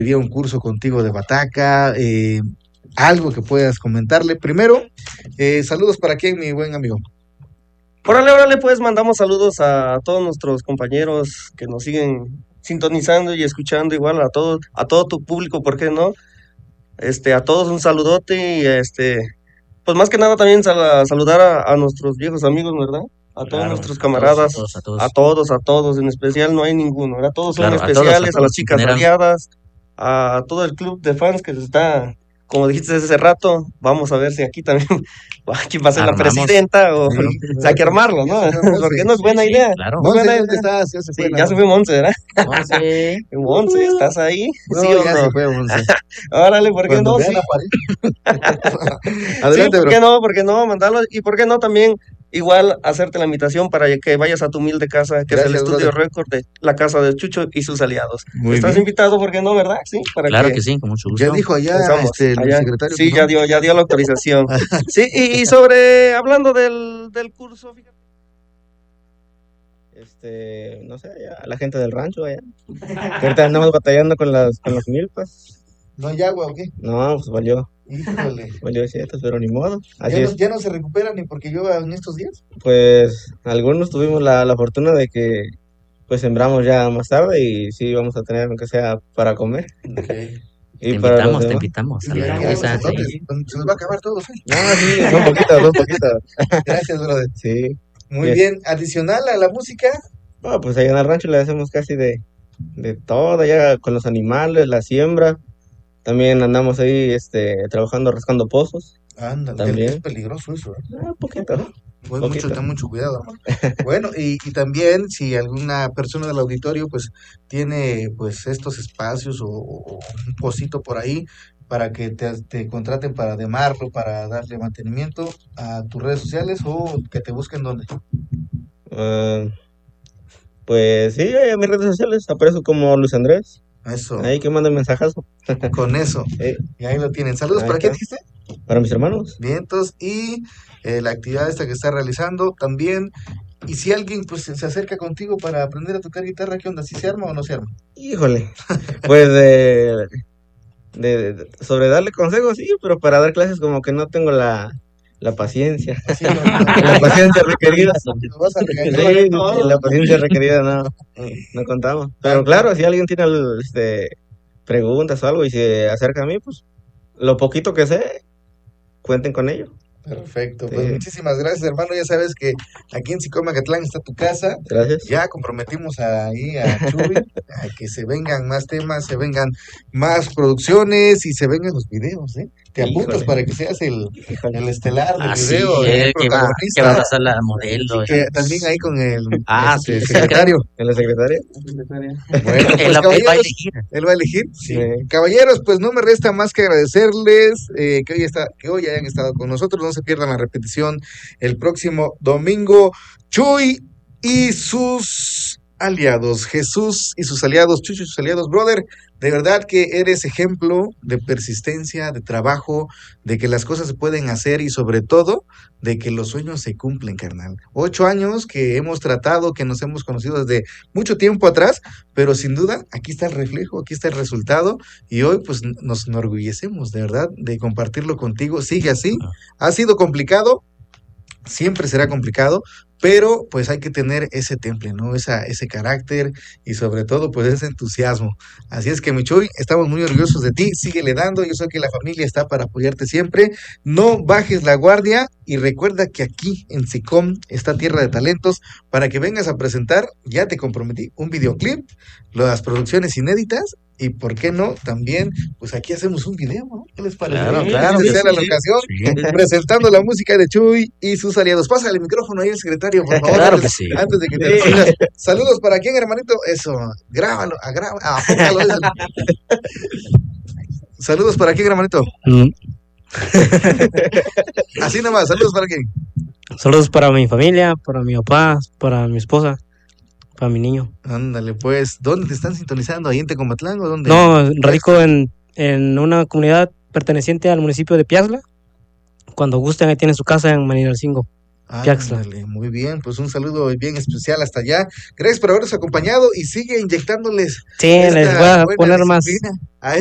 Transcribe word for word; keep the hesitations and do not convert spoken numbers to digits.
Sería un curso contigo de bataca, eh, algo que puedas comentarle. Primero, eh, saludos para quién, mi buen amigo. Órale, órale, pues mandamos saludos a todos nuestros compañeros que nos siguen sintonizando y escuchando, igual a todos, a todo tu público, ¿por qué no? Este, a todos un saludote y este, pues más que nada también sal- saludar a, a nuestros viejos amigos, ¿verdad? A todos Claro, nuestros a todos, a camaradas, todos, a a todos. todos, a todos, en especial no hay ninguno, ¿verdad? Todos son Claro, a todos, a especiales, a las todos, sin chicas poner a- aliadas, a todo el club de fans que se está, como dijiste hace rato, vamos a ver si aquí también, quién va a ser la Armamos. presidenta o, Sí, o sea, hay que armarlo, ¿no? ya se fue Porque Monse. no es buena Sí, sí, idea. claro. No es Monse, buena ¿dónde idea. estás? Ya se Sí, fue. ya ¿no? se fue Monse, ¿verdad? Once. Monse, ¿estás ahí? No, ¿Sí o ya no? se fue Monse. Órale, ¿por qué Cuando no? vean Sí. la pared. Sí, Adelante, ¿por bro. qué no? ¿Por qué no? Mandarlo. Y ¿por qué no también igual hacerte la invitación para que vayas a tu humilde casa, que es el Gracias, estudio brother. Record de la casa de Chucho y sus aliados? Muy Estás bien. invitado, ¿por qué no, verdad? Sí, para Claro que que sí, con mucho Ya gusto. dijo allá pensamos este, el allá. secretario que Sí, ya no. dio, ya dio la autorización. Sí, y, y sobre, hablando del, del curso, fíjate. Este, no sé, ya, la gente del rancho allá. Que ahorita andamos batallando con las, con las milpas. ¿No hay agua o qué? No, pues valió, Híjole. valió cierto, pero ni modo. Así ¿Ya no, es. ya no se recupera ni porque llueva en estos días? Pues algunos tuvimos la, la fortuna de que pues sembramos ya más tarde y sí vamos a tener aunque sea para comer. Ok. Y Te para los invitamos, te demás. invitamos a Y la aquí Gracias, vamos casa. entonces, Sí. se nos va a acabar todo, ¿sí? No, sí, son poquitas, son poquitas. Gracias, brother. Sí. Muy Yes. bien. Adicional a la música, No, pues allá en el rancho le hacemos casi de, de todo, ya con los animales, la siembra. También andamos ahí este, trabajando, rascando pozos. ándale, También. es peligroso eso, ¿eh? Ah, poquito, ¿no? Pues Poquito. mucho, ten mucho cuidado, hermano. Bueno, y, y también si alguna persona del auditorio pues tiene pues estos espacios o, o un pocito por ahí para que te, te contraten para demarlo, para darle mantenimiento a tus redes sociales o que te busquen donde. Ah, pues sí, ahí en mis redes sociales aparezco como Luis Andrés. Eso, Ahí que manden mensajazo. con eso. Eh, Y ahí lo tienen. Saludos, Ahí ¿para quién está. dijiste? Para mis hermanos. Vientos y eh, la actividad esta que está realizando también. Y si alguien pues se se acerca contigo para aprender a tocar guitarra, ¿qué onda? ¿Si se arma o no se arma? Híjole, pues de, de, de- sobre darle consejos, sí, pero para dar clases como que no tengo la, la paciencia, Sí, no, no, la paciencia requerida. nos vas a Sí, regañar. la paciencia requerida no, no contamos. Pero claro, si alguien tiene este, preguntas o algo y se acerca a mí, pues lo poquito que sé, cuenten con ello. Perfecto, Sí. pues muchísimas gracias, hermano. Ya sabes que aquí en Sicomacatlán está tu casa. Gracias. Ya comprometimos ahí a Chuy a que se vengan más temas, se vengan más producciones y se vengan los videos, ¿eh? Te apuntas Híjole. para que seas el, Híjole. el estelar del Ah, sí, video, el eh, que va, que va a protagonista. pasar la modelo. Que eh. también ahí con el Ah, este, sí, sí, secretario. ¿En la secretaria? Bueno, Él, pues él va a caballeros, elegir. él va a elegir. Sí. Caballeros, pues no me resta más que agradecerles eh, que hoy está, que hoy hayan estado con nosotros. No se pierdan la repetición el próximo domingo. Chuy y sus aliados, Jesús y sus aliados, Chucho y sus aliados, brother. De verdad que eres ejemplo de persistencia, de trabajo, de que las cosas se pueden hacer y sobre todo de que los sueños se cumplen, carnal. Ocho años que hemos tratado, que nos hemos conocido desde mucho tiempo atrás, pero sin duda aquí está el reflejo, aquí está el resultado y hoy pues n- nos enorgullecemos de verdad de compartirlo contigo. Sigue así, ha sido complicado, siempre será complicado, pero pues hay que tener ese temple, ¿no? Esa, ese carácter y sobre todo pues ese entusiasmo. Así es que Michuy, estamos muy orgullosos de ti, síguele dando, yo sé que la familia está para apoyarte siempre, no bajes la guardia y recuerda que aquí en SICOM está Tierra de Talentos para que vengas a presentar, ya te comprometí, un videoclip, las producciones inéditas y por qué no, también pues aquí hacemos un video, ¿no? ¿Qué les parece? Claro, ¿No? claro. Esta que sea la sí. ocasión Sí. presentando la música de Chuy y sus aliados. Pásale el micrófono ahí al secretario, por favor, Claro antes, que sí. antes de que te despidas. Saludos para quién, hermanito. Eso, grábalo, agrava, apúntalo. Saludos para quién, hermanito. Mm, Así nomás, saludos para quién. Saludos para mi familia, para mi papá, para mi esposa, para mi niño. Ándale, pues, ¿dónde te están sintonizando? ¿Ahí en Tecomatlán o dónde? No, radico en, en una comunidad perteneciente al municipio de Piazla. Cuando gusten, ahí tienen su casa en Manilhalcingo. Piaxtla. Ándale, muy bien, pues un saludo bien especial hasta allá. Gracias por habernos acompañado y sigue inyectándoles Sí, esta les voy a buena poner más disciplina a